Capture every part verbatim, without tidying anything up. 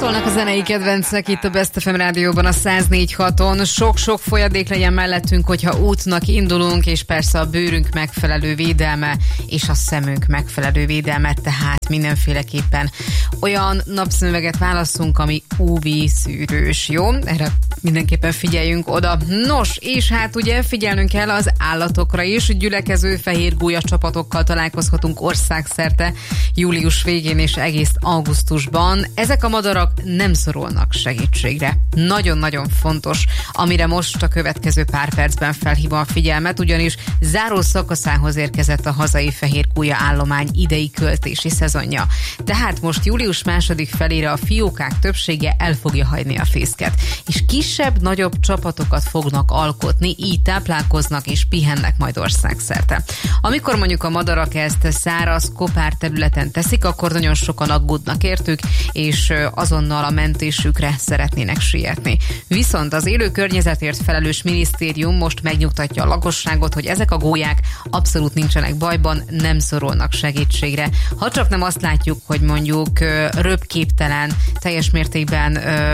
Szólnak a zenei kedvencek itt a Best ef em rádióban a száz négy haton. Sok-sok folyadék legyen mellettünk, hogyha útnak indulunk, és persze a bőrünk megfelelő védelme, és a szemünk megfelelő védelme, tehát mindenféleképpen olyan napszemüveget válasszunk, ami u vé szűrős, jó? Erre mindenképpen figyeljünk oda. Nos, és hát ugye figyelnünk kell az állatokra is. Gyülekező fehérgólya csapatokkal találkozhatunk országszerte július végén és egész augusztusban. Ezek a madarak nem szorulnak segítségre. Nagyon-nagyon fontos, amire most a következő pár percben felhívom a figyelmet, ugyanis záró szakaszához érkezett a hazai fehérgólya állomány idei költési szezonja. Tehát most július második felére a fiókák többsége el fogja hagyni a fészket, és kisebb-nagyobb csapatokat fognak alkotni, így táplálkoznak és pihennek majd országszerte. Amikor mondjuk a madarak ezt száraz, kopár területen teszik, akkor nagyon sokan aggódnak értük, és azonnal a mentésükre szeretnének sietni. Viszont az élő környezetért felelős minisztérium most megnyugtatja a lakosságot, hogy ezek a gólyák abszolút nincsenek bajban, nem szorulnak segítségre. Ha csak nem azt látjuk, hogy mondjuk röpképtelen, teljes mértékben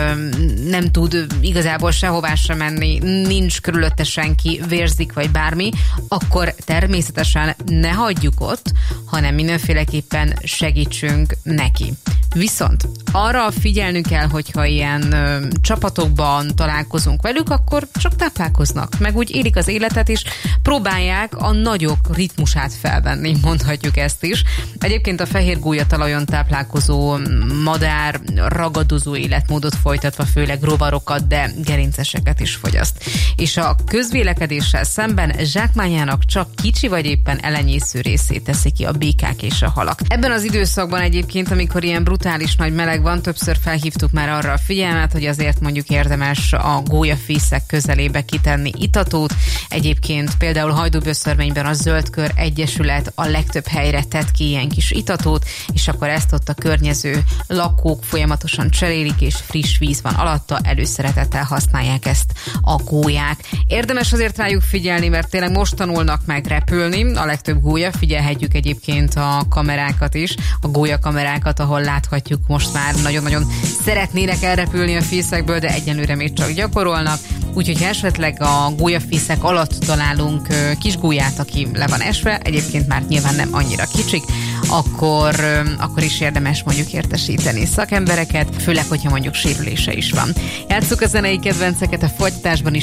nem tud igazából sehová sem menni, nincs körülötte senki, vérzik vagy bármi, akkor természetesen ne hagyjuk ott, hanem mindenféleképpen segítsünk neki. Viszont arra figyelnünk kell, hogyha ilyen ö, csapatokban találkozunk velük, akkor csak táplálkoznak, meg úgy élik az életet is, próbálják a nagyok ritmusát felvenni, mondhatjuk ezt is. Egyébként a fehérgólya talajon táplálkozó madár ragadozó életmódot folytatva, főleg rovarokat, de gerinceseket is fogyaszt. És a közvélekedéssel szemben zsákmányának csak kicsi vagy éppen elenyésző részét teszi ki a békák és a halak. Ebben az időszakban egyébként, amikor ilyen brutális nagy meleg van, többször felhívtuk már arra a figyelmet, hogy azért mondjuk érdemes a gólyafészek közelébe kitenni itatót. Egyébként például Hajdúböszörményben a Zöldkör Egyesület a legtöbb helyre tett ki ilyen kis itatót, és akkor ezt ott a környező lakók folyamatosan cserélik, és friss víz van alatta, előszeretettel használják ezt a gólyák. Érdemes azért rájuk figyelni, mert tényleg most tanulnak meg repülni, a legtöbb gólya, figyelhetjük egyébként a kamerákat is, a gólyakamerákat, ahol láthatjuk most már nagyon-nagyon szeretnének elrepülni a fészekből, de egyenlőre még csak gyakorolnak. Úgyhogy esetleg a gólyafészek alatt találunk kis gólyát, aki le van esve, egyébként már nyilván nem annyira kicsik, akkor, akkor is érdemes mondjuk értesíteni szakembereket, főleg, hogyha mondjuk sérülése is van. Játsszuk a zenei kedvenceket, a fogytásban is